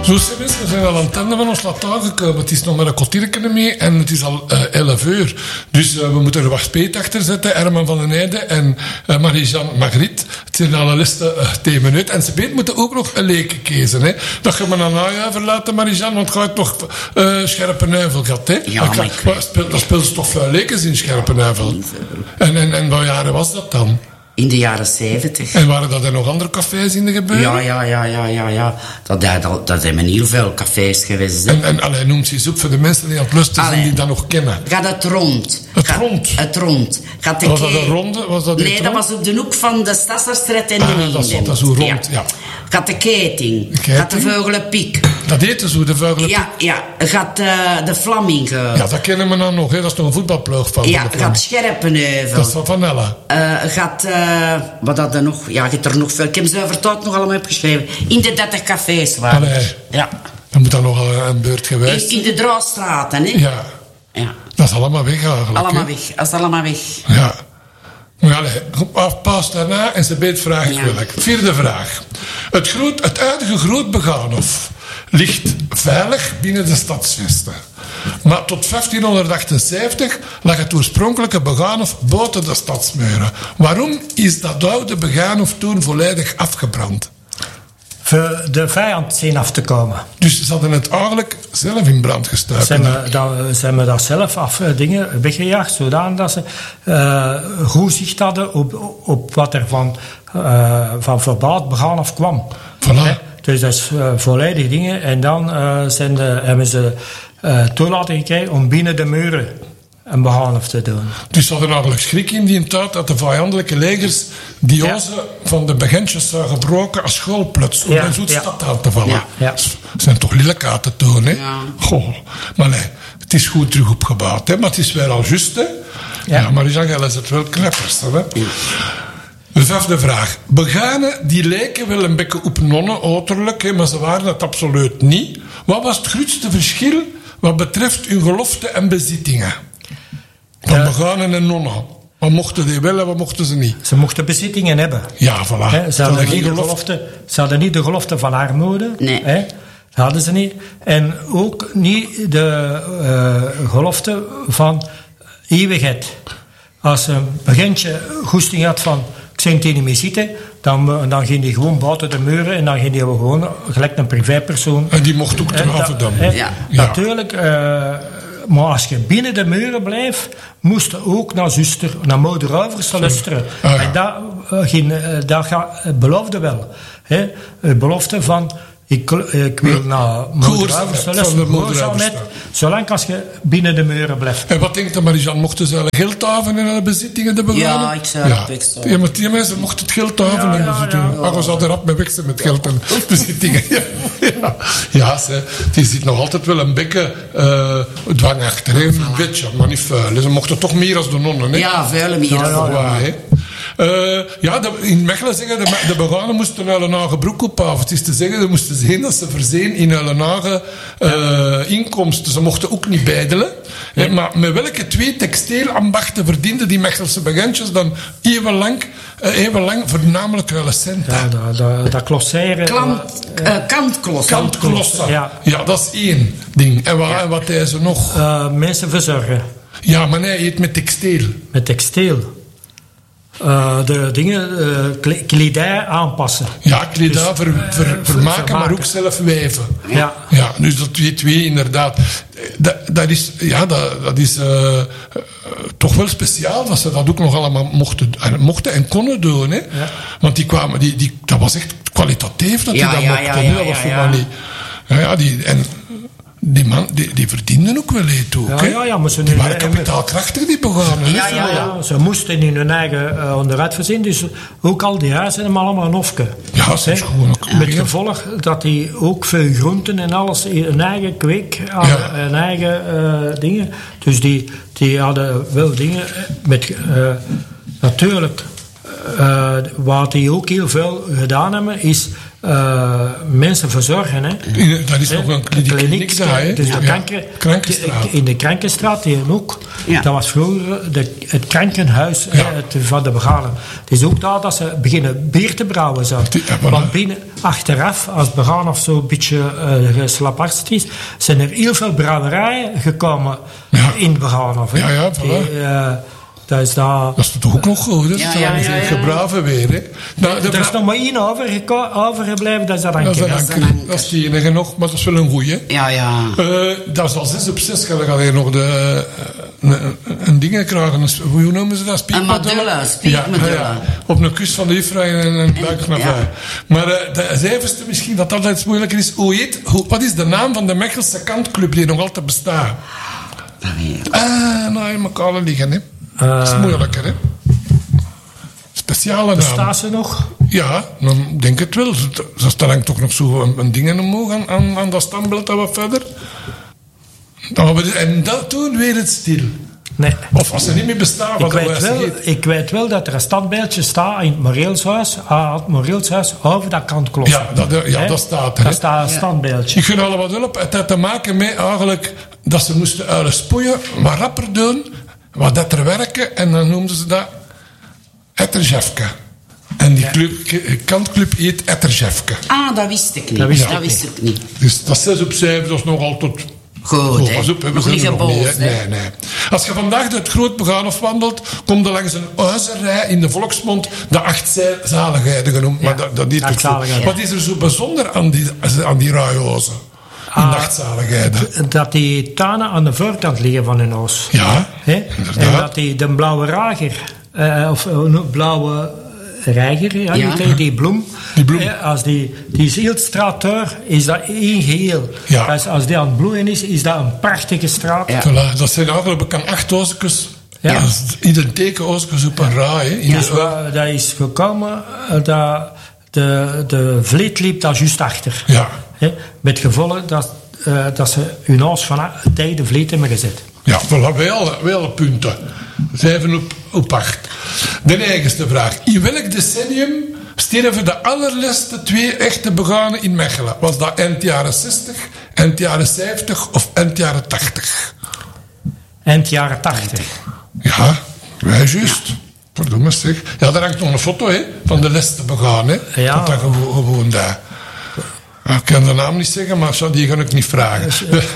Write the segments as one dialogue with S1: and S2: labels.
S1: Zo, Sebis, we zijn al aan het einde van ons laat gekomen. Het is nog maar een kwartiertje mee en het is al 11 uur. Dus we moeten er wat speet achter zetten. Herman van den Heijden en Marie-Jeanne Magritte. Het zijn alle listen 10 minuten. En speet moeten ook nog een leken kiezen. Hè. Dat gaan we dan najuiver laten, Marie-Jeanne, want je hebt nog Scherpenheuvel gehad. Hè.
S2: Ja,
S1: dat speelt ze toch veel lekens in Scherpenheuvel. En wat jaren was dat dan?
S2: In de jaren 70.
S1: En waren dat er nog andere cafés in de gebeuren?
S2: Ja. Dat hebben heel veel cafés geweest. Hè.
S1: En noemt ze eens op voor de mensen die aan het lusten zijn die dat nog kennen.
S2: Gaat het rond.
S1: Het rond?
S2: Gaat
S1: was dat een ronde?
S2: Nee, dat was op de hoek van de Stadsstraat en de Wiendem.
S1: Dat is hoe rond, ja.
S2: Gaat de Keting. Gaat de Veugelenpiek.
S1: Dat eten zo, de Veugelenpiek?
S2: Ja. Gaat de Flamingo.
S1: Ja, dat kennen we dan nog, hè. Dat is toch een voetbalploeg van.
S2: Ja, gaat Scherpenheuvel.
S1: Dat is van Vanella.
S2: Gaat, wat had er nog? Ja, je hebt er nog veel. Ik heb ze vertaald nog allemaal opgeschreven. In de 30 cafés waren.
S1: Allee.
S2: Ja.
S1: Dan moet dat nog een beurt geweest.
S2: In de Draastraten, hè?
S1: Ja. Dat is allemaal weg eigenlijk.
S2: Allemaal weg. Dat is allemaal weg.
S1: Ja. Maar allez, pas daarna en ze beet vraag ik welk. 4e vraag. Het huidige Groot-Begaanhof ligt veilig binnen de stadsvesten. Maar tot 1578 lag het oorspronkelijke Begaanhof buiten de stadsmuren. Waarom is dat oude Begaanhof toen volledig afgebrand?
S3: Voor de vijand zien af te komen.
S1: Dus ze hadden het eigenlijk zelf in brand gestoken?
S3: Ze hebben dat zelf dingen weggejaagd, zodat ze goed zicht hadden op wat er van verbouwd Begaanhof kwam.
S1: Voilà.
S3: Dus dat is volledig dingen. En dan hebben ze toelating gekregen om binnen de muren een Begaanhof te doen.
S1: Dus ze hadden eigenlijk schrik in die tijd dat de vijandelijke legers die ozen van de begentjes zou gebroken als schoolpluts om in zo'n stad aan te vallen.
S3: Ja.
S1: Ze zijn toch lelijk aan te doen, hè?
S2: Ja.
S1: Goh. Maar nee, het is goed terug opgebouwd, hè? Maar het is wel al juist, hè? Ja, maar die zeggen, is het wel kneppers, hè? De 5e vraag. Beganen die leken wel een beetje op nonnen, uiterlijk, hè, maar ze waren het absoluut niet. Wat was het grootste verschil wat betreft hun geloften en bezittingen? Van Beganen en nonnen. Wat mochten die wel en wat mochten ze niet?
S3: Ze mochten bezittingen hebben.
S1: Ja, voilà.
S3: Ze hadden niet de gelofte van armoede.
S2: Nee.
S3: Dat hadden ze niet. En ook niet de gelofte van eeuwigheid. Als een begintje goesting had van ik zou niet meer zitten, dan ging die gewoon buiten de muren en dan ging die gewoon gelijk een privépersoon.
S1: En die mocht ook draven dan.
S3: Natuurlijk, maar als je binnen de muren blijft, moest je ook naar zuster, naar moeder Ruivers luisteren. En dat beloofde wel. Het beloofde van ik wil naar moeder Ruivers luisteren. Zolang als je binnen de muren blijft.
S1: En wat denkt de Marie-Jeanne? Mochten ze geld haven in hun bezittingen te begonnen?
S2: Ja, ik zou het wegstoppen.
S1: Ja, maar die mensen mochten het geld haven in bezittingen. Maar we zouden rap mee weg zijn met geld en bezittingen. Ja, die zit nog altijd wel een beetje dwang achter. Een beetje, maar niet vuil. Ze mochten toch meer als de nonnen. Hè?
S2: Ja, veel meer.
S1: In Mechelen zeggen de Beganen moesten hun eigen broek ophaven. Het is te zeggen, ze moesten zien dat ze verzeen in hun eigen inkomsten. Ze mochten ook niet bijdelen. Nee. Maar met welke 2 textielambachten verdienden die Mechelse begantjes dan even lang voornamelijk hun centen?
S3: Dat klosseren.
S2: Kantklossen.
S1: Ja, dat is 1 ding. En wat hij ze nog?
S3: Mensen verzorgen.
S1: Ja, maar nee, eet met textiel.
S3: Met textiel. De dingen, kledij aanpassen.
S1: Ja, kledij vermaken, maar ook zelf wijven.
S3: Ja,
S1: dus dat 2 inderdaad. Dat is toch wel speciaal dat ze dat ook nog allemaal mochten en konden doen. Hè? Ja. Want die kwamen, dat was echt kwalitatief dat die dat mochten. Dat was voor maar niet. Die verdienden ook wel ook.
S3: Maar
S1: die waren kapitaalkrachtig, die Beganen.
S3: Ja, ze moesten in hun eigen onderuit voorzien. Dus ook al die huizen hebben allemaal een hofje.
S1: Ja, dat is gewoon ook.
S3: Met gevolg dat die ook veel groenten en alles, een eigen kweek hadden, een eigen dingen. Dus die hadden wel dingen met natuurlijk wat die ook heel veel gedaan hebben, is mensen verzorgen. Hè.
S1: Dat is nog een kliniek daar, hè?
S3: Dus de
S1: Krankenstraat.
S3: in de Krankenstraat, die ook.
S2: Ja.
S3: Dat was vroeger het krankenhuis van de Begane. Het is ook daar dat ze beginnen bier te brouwen. Zo. Want binnen, achteraf, als Begane of zo een beetje geslaparst is, zijn er heel veel brouwerijen gekomen in Begane.
S1: Ja, voilà.
S3: Dat is daar...
S1: Dat is toch ook nog goed, hè?
S2: Ja,
S1: Dat is gebraven weer, hè? Nou,
S3: er is nog maar één overgebleven, dat is dat Anker.
S1: Dat is die enige nog, maar dat is wel een goeie.
S2: Ja.
S1: Dat is al 6 op 6, ga je nog een ding krijgen. Hoe noemen ze dat?
S2: Een medulla, spiekmedulla.
S1: Ja. Op een kus van de juffrouw en een buik naar voren. Maar de zevenste misschien, dat altijd moeilijker is. Wat is de naam van de Mechelse kantclub die nog altijd bestaat? Nou, in elkaar liggen, hè? Dat is moeilijker, hè? Speciale naam.
S3: Bestaat ze nog?
S1: Ja, dan denk het wel. Er hangt toch nog zo een ding omhoog aan dat standbeeld dat wat verder. En toen weer het stil.
S3: Nee.
S1: Of als ze niet meer bestaan.
S3: Ik weet wel dat er een standbeeldje staat in het Moreelshuis over dat kantklooster.
S1: Ja, dat staat er.
S3: Dat staat een standbeeldje.
S1: Ik ga er wat wel op. Het had te maken met eigenlijk dat ze moesten uilen spoeien, wat rapper doen, wat beter werken. En dan noemden ze dat Etterjefke. En die kantclub heet Etterjefke.
S2: Ah, dat wist ik niet. Dat wist ik niet.
S1: Dus dat 6 op 7, dat is nog altijd...
S2: Goed, hè?
S1: Nog niet geboord, nee. Als je vandaag het Groot Begaanhof wandelt, kom je langs een huizenrij in de volksmond de 8 zaligheden genoemd. Maar dat niet toch zo. Wat is er zo bijzonder aan die rijhuizen? In de 8 zaligheden?
S3: Dat die tuinen aan de voorkant liggen van hun huis.
S1: Ja,
S3: inderdaad. En dat de blauwe rager, of blauwe... reiger, die bloem. Als die is heel straatdeur, is dat één geheel.
S1: Ja.
S3: Dus als die aan het bloeien is dat een prachtige straat.
S1: Ja. Voilà, dat zijn eigenlijk bekend 8 oostjes. Ja. Identieke oostjes op een rij.
S3: Dus dat is gekomen dat de vleet liep daar juist achter.
S1: Ja.
S3: Met gevolg dat ze hun huis van tijd de vleet hebben gezet.
S1: Ja, voilà, wel punten. 7 op 8. De eigenste vraag. In welk decennium sterven de allerlaatste 2 echte Beganen in Mechelen? Was dat eind jaren 60, eind jaren 70 of eind jaren 80?
S3: Eind jaren 80.
S1: Ja, wij juist. Verdomme zeg. Ja, daar hangt nog een foto van de laatste Beganen.
S3: Ja.
S1: Dat gewoon daar. Ik kan de naam niet zeggen, maar die ga ik niet vragen.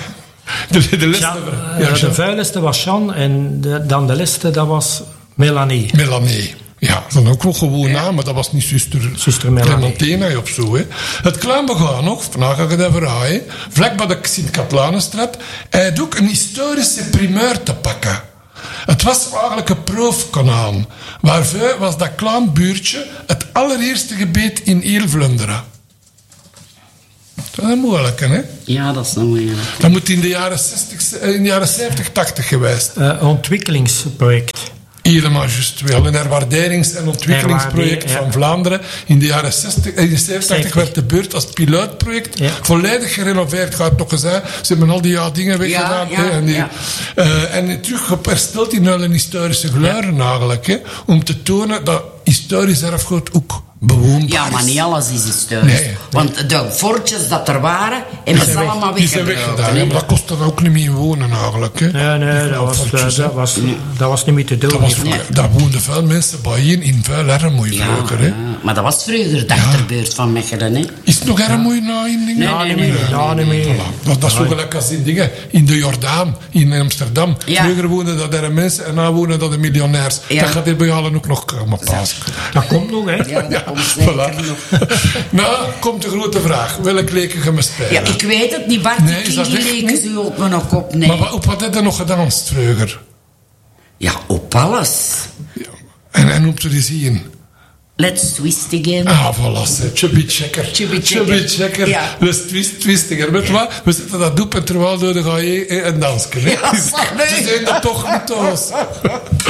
S3: De vuilste was Jean en dan de laatste, dat was Melanie.
S1: Melanie. Ja, dat is ook wel gewoon naam, maar dat was niet zuster Clementina of zo. Hè. Het Klein Begaanhof, vandaag ga ik het even vragen, vlak bij de Sint-Katlanenstraat, hij had ook een historische primeur te pakken. Het was eigenlijk een proefkanaal. Waarvoor was dat klein buurtje het allereerste gebied in heel Vlaanderen. Dat is een moeilijke, hè?
S2: Ja, dat is een moeilijke.
S1: Dat moet in de jaren 70, 80 geweest.
S3: Ontwikkelingsproject.
S1: Helemaal juist wel. Een herwaarderings- en ontwikkelingsproject van Vlaanderen. In de jaren 70 werd de beurt als pilootproject volledig gerenoveerd. Gaat nog gezegd. Ze hebben al die dingen weggedaan. En terug hersteld in een historische gleuren eigenlijk. Hè, om te tonen dat historisch erfgoed ook bewoonbaar is.
S2: Ja, maar niet alles is historisch. Nee. Want de fortjes dat er waren, hebben ze allemaal
S1: weggedaan. Maar dat kost dan ook niet meer wonen eigenlijk. Hè.
S3: Nee, dat was niet meer te doen.
S1: Daar woonden veel mensen bij in vuil Erremoei vroeger. Hè.
S2: Maar dat was vroeger de achterbeurt van Mechelen. Hè.
S1: Is het nog Erremoei na in dingen?
S3: Nee.
S1: Dat is zo gelijk als in dingen. In de Jordaan, in Amsterdam. Ja. Vroeger woonden dat er mensen en nu wonen dat de miljonairs. Ja. Dat gaat hier bij allen ook nog komen passen.
S3: Dat komt nog, hè?
S2: Ja, dat komt zeker nog.
S1: Nou, komt de grote vraag. Welk leken je me spelen?
S2: Ja, ik weet het niet, Bart.
S1: Nee,
S2: die leken ze op mijn kop. Nee.
S1: Maar op wat heb je nog gedanst vroeger?
S2: Ja, op alles.
S1: Ja. En hoe te die zien?
S2: Let's twist again.
S1: Ah, voilà, Chubby Checker.
S2: Ja.
S1: Dus twistiger. Weet je wat? We zetten dat doep en terwijl door de ga je een dansje.
S2: Ja,
S1: Ze zijn er toch niet thuis.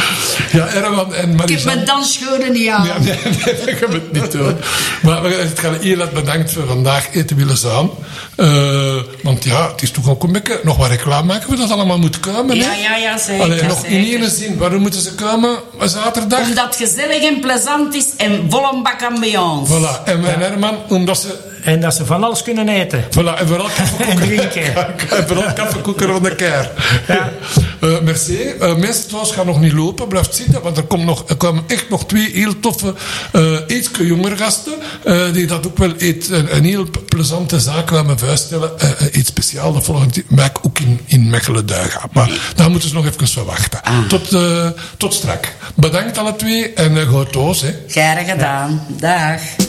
S1: Ja, Herman en Marie-Jeanne.
S2: Ik heb mijn dansschoenen niet aan.
S1: Ja, nee, dat gaan we het niet doen. Maar het gaat heel erg bedankt voor vandaag eten willen zijn. Want ja, het is toch ook een beetje nog wat reclame maken voor dat allemaal moet komen.
S2: Ja, zeker.
S1: Allee, nog
S2: zeker.
S1: in één zin, waarom moeten ze komen zaterdag?
S2: Omdat het gezellig en plezant is en vol een bak ambiance.
S1: Voilà, en mijn Herman, omdat ze...
S3: En dat ze van alles kunnen eten.
S1: Voilà, en vooral
S3: En drinken.
S1: en vooral kaffekoeker van de keer.
S3: Ja.
S1: Merci. Mensen trouwens gaan nog niet lopen, blijft zitten, want er komen echt nog 2 heel toffe, iets jonger gasten, die dat ook wel een heel plezante zaak kwamen voorstellen. Iets speciaals de volgende week ook in Mechelen-Duiga. Maar daar moeten ze nog even verwachten. Tot straks. Bedankt alle twee en goed toos.
S2: Graag gedaan. Dag.